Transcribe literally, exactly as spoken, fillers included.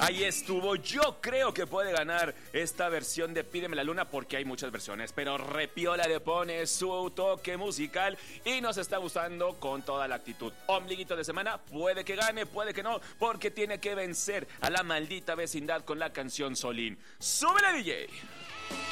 Ahí estuvo. Yo creo que puede ganar esta versión de Pídeme la Luna porque hay muchas versiones, pero Repiola le pone su toque musical y nos está gustando con toda la actitud. Ombliguito de semana, puede que gane, puede que no, porque tiene que vencer a la maldita vecindad con la canción Solín. ¡Súbele, D J!